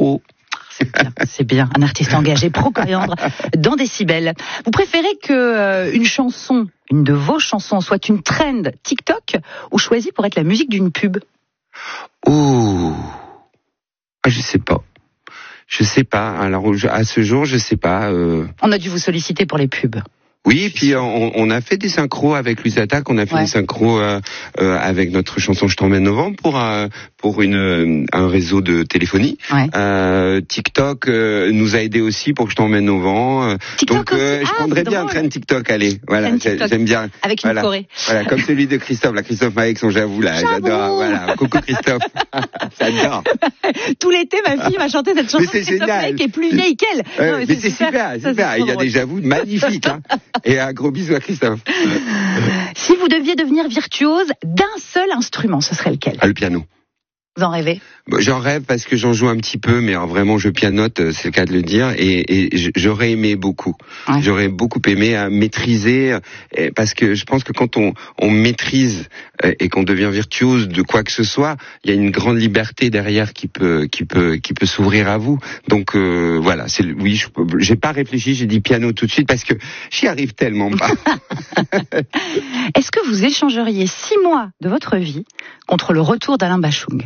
pro. C'est bien, un artiste engagé pro-coriandre dans Décibel. Vous préférez que une chanson, une de vos chansons, soit une trend TikTok ou choisie pour être la musique d'une pub? Je sais pas. Alors à ce jour, je sais pas. On a dû vous solliciter pour les pubs. Oui, puis on a fait des synchros avec Lusattaque, on a fait des synchros avec notre chanson Je t'emmène novembre pour un réseau de téléphonie. TikTok nous a aidé aussi pour que Je t'emmène novembre. Donc je prendrais bien un train TikTok, allez. Voilà, j'aime bien. Avec une forêt. Voilà, comme celui de Christophe, Christophe Maé avec son J'avoue là, j'adore. Voilà, coucou Christophe. J'adore. Tout l'été, ma fille m'a chanté cette chanson de Christophe Maé qui est plus vieille qu'elle. Mais c'est super. Il y a des J'avoue magnifiques, hein. Et un gros bisou à Christophe. Si vous deviez devenir virtuose d'un seul instrument, ce serait lequel? Le piano. Vous en rêvez? J'en rêve parce que j'en joue un petit peu, mais alors vraiment je pianote, c'est le cas de le dire, et j'aurais aimé beaucoup. J'aurais beaucoup aimé à maîtriser, parce que je pense que quand on maîtrise et qu'on devient virtuose de quoi que ce soit, il y a une grande liberté derrière qui peut s'ouvrir à vous. Donc voilà, j'ai pas réfléchi, j'ai dit piano tout de suite parce que j'y arrive tellement pas. Est-ce que vous échangeriez 6 mois de votre vie contre le retour d'Alain Bachung?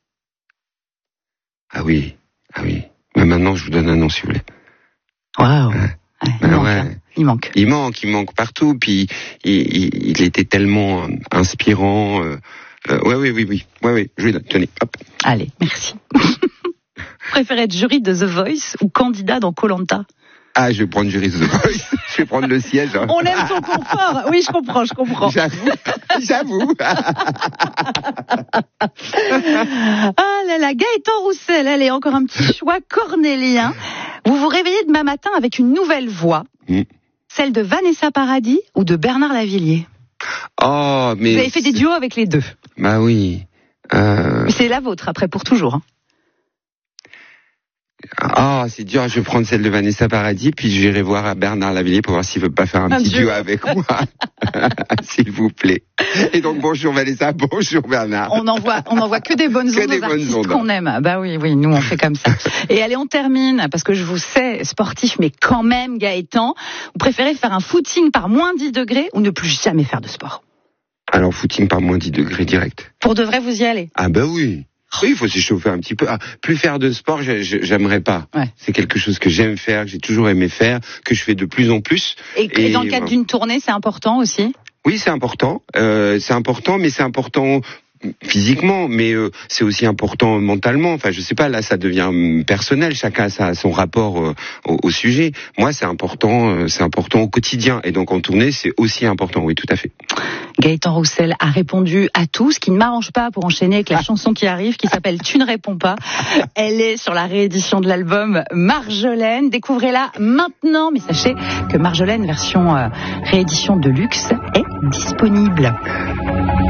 Ah oui. Mais maintenant, je vous donne un nom, si vous voulez. Waouh. Il manque. Il manque partout. Puis il était tellement inspirant. Oui. Je lui donne. Tenez, hop. Allez, merci. Préférez être jury de The Voice ou candidat dans Koh-Lanta? Je vais prendre jury de The Voice. Je vais prendre le siège. Hein. On aime son confort. Oui, je comprends. J'avoue. Ah là là, Gaëtan Roussel, allez, encore un petit choix cornélien. Vous vous réveillez demain matin avec une nouvelle voix, celle de Vanessa Paradis ou de Bernard Lavilliers? Mais vous avez fait des duos avec les deux. Bah oui. Mais c'est la vôtre après pour toujours. Hein. C'est dur, je vais prendre celle de Vanessa Paradis, puis j'irai voir Bernard Lavilliers pour voir s'il veut pas faire un petit duo avec moi. S'il vous plaît. Et donc bonjour Vanessa, bonjour Bernard. On envoie que des bonnes ondes aux artistes qu'on aime. Bah oui, nous on fait comme ça. Et allez, on termine, parce que je vous sais sportif, mais quand même Gaëtan, vous préférez faire un footing par moins 10 degrés ou ne plus jamais faire de sport? Alors footing par moins 10 degrés direct. Pour de vrai, vous y allez? Ah bah oui. Oui, il faut s'échauffer un petit peu. Plus faire de sport, j'aimerais pas. C'est quelque chose que j'aime faire, que j'ai toujours aimé faire, que je fais de plus en plus. Et dans le cadre d'une tournée, c'est important aussi? Oui, c'est important. Mais c'est important physiquement, mais c'est aussi important mentalement. Enfin, je sais pas, là, ça devient personnel. Chacun a son rapport au sujet. Moi, c'est important au quotidien. Et donc, en tournée, c'est aussi important. Oui, tout à fait. Gaëtan Roussel a répondu à tout, ce qui ne m'arrange pas pour enchaîner avec la chanson qui arrive, qui s'appelle Tu ne réponds pas. Elle est sur la réédition de l'album Marjolaine. Découvrez-la maintenant, mais sachez que Marjolaine, version réédition de luxe, est disponible.